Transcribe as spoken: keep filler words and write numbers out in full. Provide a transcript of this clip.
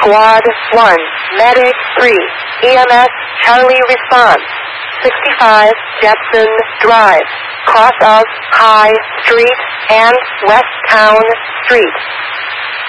Squad one, Medic three, E M S Charlie response. sixty-five Jepson Drive, cross of High Street and West Town Street.